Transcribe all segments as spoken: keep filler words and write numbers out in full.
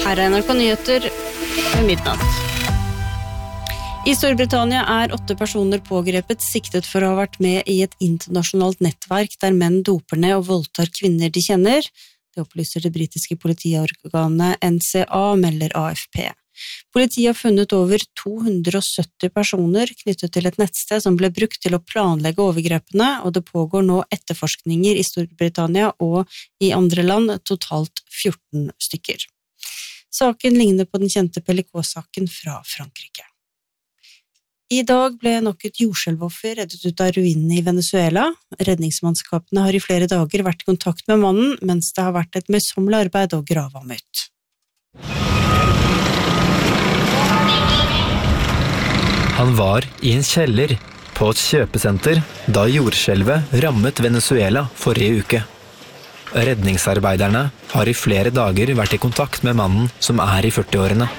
Her er N R K Nyheter med midnatt. I Storbritannia er åtte personer pågrepet siktet for å ha vært med i et internasjonalt nettverk der menn doper ned og voldtar kvinner de kjenner. Det opplyser det britiske politiorganet N C A, melder A F P. Politiet har funnet over to hundre og sytti personer knyttet til et nettsted som ble brukt til å planlegge overgrepene, og det pågår nå etterforskninger i Storbritannia og i andre land, totalt fjorten stykker. Saken ligner på den kjente Pellicot-saken fra Frankrike. I dag ble nok et jordskjelvoffer reddet ut av ruinene i Venezuela. Redningsmannskapene har i flere dager vært i kontakt med mannen, mens det har vært et møysommelig arbeid å grave ham ut. Han var i en kjeller på et kjøpesenter da jordskjelvet rammet Venezuela forrige uke. Redningsarbeiderne har i flere dager vært i kontakt med mannen som er i førtiårene.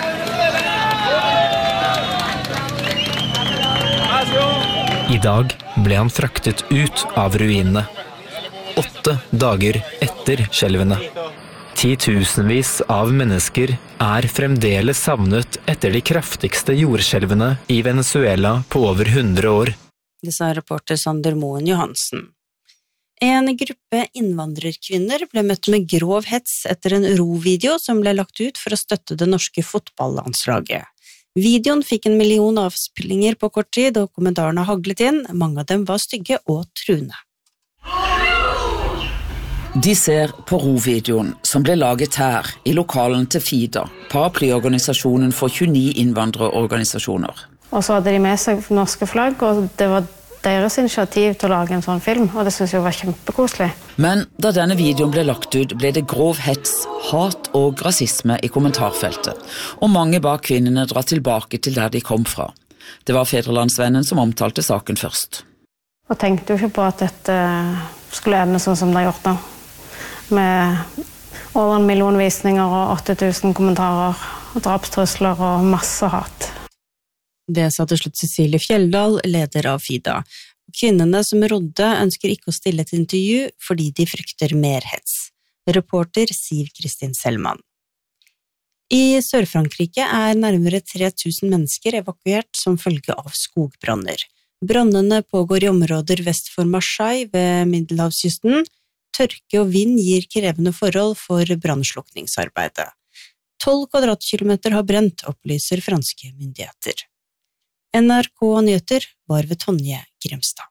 I dag ble han fraktet ut av ruinene, åtte dager etter skjelvene. Titusenvis av mennesker er fremdeles savnet etter de kraftigste jordskjelvene i Venezuela på over hundre år. Det sa reporter Sander Moen Johansen. En gruppe innvandrerkvinner ble møtt med grov hets etter en rovideo som ble lagt ut for å støtte det norske fotballandslaget. Videoen fikk en million avspillinger på kort tid, og kommentarene haglet inn. Mange av dem var stygge og truende. De ser på rovideoen som ble laget her i lokalen til FIDA, paraplyorganisasjonen for tjueni innvandrerorganisasjoner. Og så hadde de med seg norske flagg, og det var deres initiativ til å lage en sånn film, og det synes jeg var kjempekoselig. Men da denne videoen ble lagt ut, ble det grov hets, hat og rasisme i kommentarfeltet, og mange ba kvinnene dra tilbake til der de kom fra. Det var Fedrelandsvennen som omtalte saken først. Og tenkte jo ikke på at dette skulle ende sånn som det har gjort nå, med over en million visninger og åtte tusen kommentarer, og drapstrusler og masse hat. Det sa til slutt Cecilie Fjelldal, leder av FIDA. Kvinnene som rodde ønsker ikke å stille til intervju fordi de frykter mer hets. Reporter Siv Kristin Selman. I Sør-Frankrike er nærmere tre tusen mennesker evakuert som følge av skogbranner. Brannene pågår i områder vest for Marseille ved Middelhavskysten. Tørke og vind gir krevende forhold for brannslukningsarbeidet. tolv kvadratkilometer har brent, opplyser franske myndigheter. N R K Nyheter var ved Tonje Gremstad.